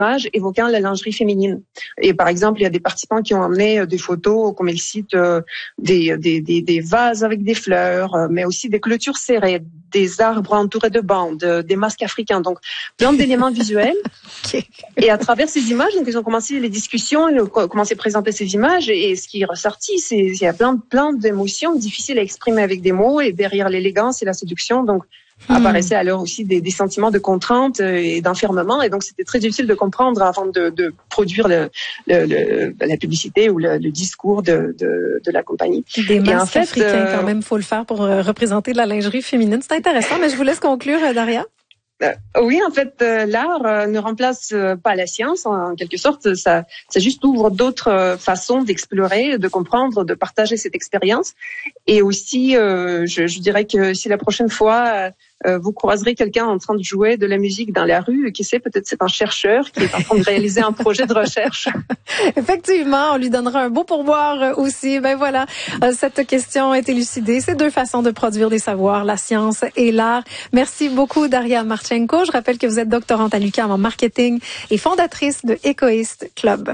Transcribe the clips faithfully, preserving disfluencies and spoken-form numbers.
évoquant la lingerie féminine. Et par exemple, il y a des participants qui ont amené des photos, comme ils citent, euh, des, des, des, des vases avec des fleurs, euh, mais aussi des clôtures serrées, des arbres entourés de bandes, des masques africains, donc plein d'éléments visuels. Okay. Et à travers ces images, donc ils ont commencé les discussions, ils ont commencé à présenter ces images, et ce qui est ressorti, c'est il y a plein, plein d'émotions difficiles à exprimer avec des mots, et derrière l'élégance et la séduction, donc Hmm. apparaissaient alors aussi des, des sentiments de contrainte et d'enfermement, et donc c'était très difficile de comprendre avant de, de produire le, le, le, la publicité ou le, le discours de, de, de la compagnie. Des masques en fait, africains, euh, quand même, faut le faire pour euh, représenter la lingerie féminine. C'est intéressant, mais je vous laisse conclure, Daria. Euh, oui, en fait, euh, l'art euh, ne remplace euh, pas la science. En, en quelque sorte, ça, ça juste ouvre d'autres euh, façons d'explorer, de comprendre, de partager cette expérience. Et aussi, euh, je, je dirais que si la prochaine fois euh, vous croiserez quelqu'un en train de jouer de la musique dans la rue, qui sait, peut-être c'est un chercheur qui est en train de réaliser un projet de recherche. Effectivement, on lui donnera un beau pourboire aussi. Ben voilà, cette question est élucidée. C'est deux façons de produire des savoirs, la science et l'art. Merci beaucoup, Daria Marchenko. Je rappelle que vous êtes doctorante à l'U Q A M en marketing et fondatrice de Ecoist Club.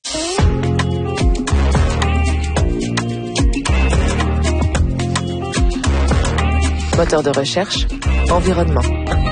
Moteur de recherche, environnement.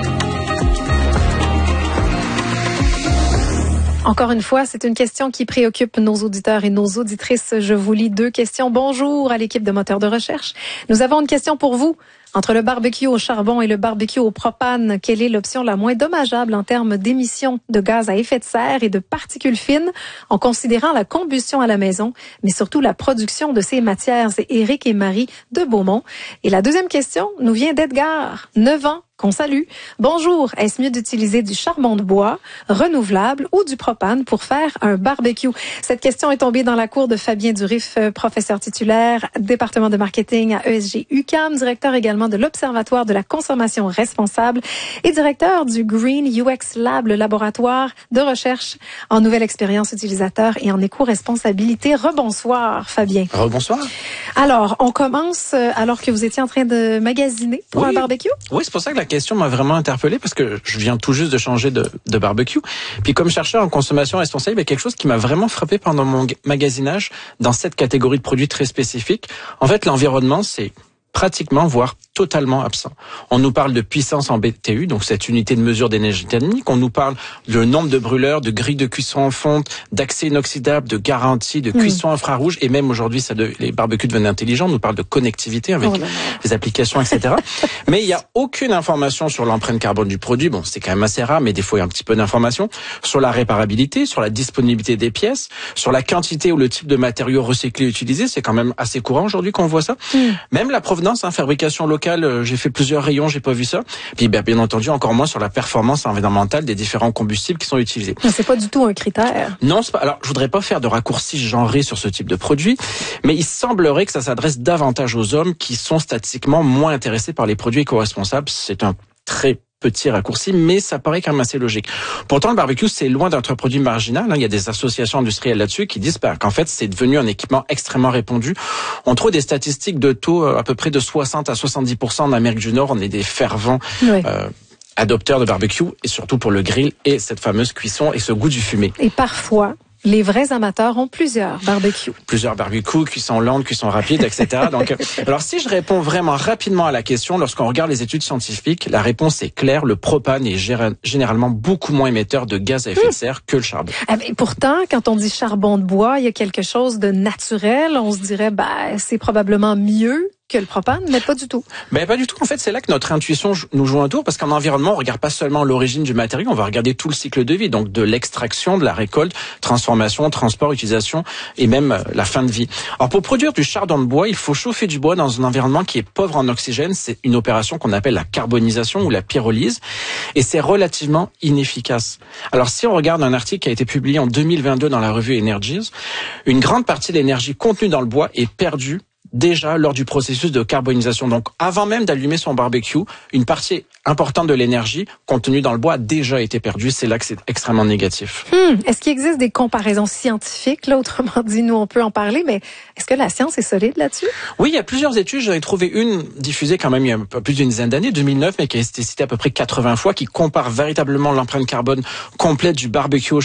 Encore une fois, c'est une question qui préoccupe nos auditeurs et nos auditrices. Je vous lis deux questions. Bonjour à l'équipe de Moteur de recherche. Nous avons une question pour vous. Entre le barbecue au charbon et le barbecue au propane, quelle est l'option la moins dommageable en termes d'émissions de gaz à effet de serre et de particules fines, en considérant la combustion à la maison, mais surtout la production de ces matières? C'est Éric et Marie de Beaumont. Et la deuxième question nous vient d'Edgar, neuf ans, qu'on salue. Bonjour, est-ce mieux d'utiliser du charbon de bois renouvelable ou du propane pour faire un barbecue? Cette question est tombée dans la cour de Fabien Durif, professeur titulaire, département de marketing à E S G U Q A M, directeur également de l'Observatoire de la consommation responsable et directeur du Green U X Lab, le laboratoire de recherche en nouvelle expérience utilisateur et en éco-responsabilité. Rebonsoir, Fabien. Rebonsoir. Alors, on commence alors que vous étiez en train de magasiner pour oui. un barbecue? Oui, c'est pour ça que la question m'a vraiment interpellé, parce que je viens tout juste de changer de, de barbecue. Puis comme chercheur en consommation responsable, il y a quelque chose qui m'a vraiment frappé pendant mon magasinage dans cette catégorie de produits très spécifiques. En fait, l'environnement, c'est pratiquement, voire totalement absent. On nous parle de puissance en B T U, donc cette unité de mesure d'énergie thermique. On nous parle du nombre de brûleurs, de grilles de cuisson en fonte, d'accès inoxydable, de garantie, de cuisson mmh. infrarouge, et même aujourd'hui, ça de, les barbecues deviennent intelligents. On nous parle de connectivité avec oh les applications, et cetera. Mais il n'y a aucune information sur l'empreinte carbone du produit. Bon, c'est quand même assez rare, mais des fois, il y a un petit peu d'informations sur la réparabilité, sur la disponibilité des pièces, sur la quantité ou le type de matériaux recyclés utilisés. C'est quand même assez courant aujourd'hui qu'on voit ça. Mmh. Même la provenance, hein, fabrication locale, j'ai fait plusieurs rayons, j'ai pas vu ça. Puis bien, bien entendu, encore moins sur la performance environnementale des différents combustibles qui sont utilisés. C'est pas du tout un critère. Non, c'est pas. Alors, je voudrais pas faire de raccourcis genrés sur ce type de produit, mais il semblerait que ça s'adresse davantage aux hommes qui sont statistiquement moins intéressés par les produits éco-responsables. C'est un très petit raccourci, mais ça paraît quand même assez logique. Pourtant, le barbecue, c'est loin d'être un produit marginal. Il y a des associations industrielles là-dessus qui disent qu'en fait, c'est devenu un équipement extrêmement répandu. On trouve des statistiques de taux à peu près de soixante à soixante-dix pour cent en Amérique du Nord. On est des fervents oui. euh, adopteurs de barbecue, et surtout pour le grill et cette fameuse cuisson et ce goût du fumé. Et parfois, les vrais amateurs ont plusieurs barbecues. Plusieurs barbecues, cuisson lente, cuisson rapide, et cetera. Donc, alors si je réponds vraiment rapidement à la question, lorsqu'on regarde les études scientifiques, la réponse est claire. Le propane est généralement beaucoup moins émetteur de gaz à effet mmh. de serre que le charbon. Ah ben, pourtant, quand on dit charbon de bois, il y a quelque chose de naturel. On se dirait, bah, c'est probablement mieux que le propane, mais pas du tout. Ben pas du tout. En fait, c'est là que notre intuition nous joue un tour, parce qu'en environnement, on regarde pas seulement l'origine du matériau, on va regarder tout le cycle de vie, donc de l'extraction, de la récolte, transformation, transport, utilisation et même la fin de vie. Alors pour produire du charbon de bois, il faut chauffer du bois dans un environnement qui est pauvre en oxygène. C'est une opération qu'on appelle la carbonisation ou la pyrolyse, et c'est relativement inefficace. Alors si on regarde un article qui a été publié en deux mille vingt-deux dans la revue Energies, une grande partie de l'énergie contenue dans le bois est perdue déjà lors du processus de carbonisation. Donc, avant même d'allumer son barbecue, une partie importante de l'énergie contenue dans le bois a déjà été perdue. C'est là que c'est extrêmement négatif. Hum, est-ce qu'il existe des comparaisons scientifiques? Là, autrement dit, nous, on peut en parler, mais est-ce que la science est solide là-dessus? Oui, il y a plusieurs études. J'en ai trouvé une diffusée quand même il y a plus d'une dizaine d'années, deux mille neuf, mais qui a été citée à peu près quatre-vingts fois, qui compare véritablement l'empreinte carbone complète du barbecue au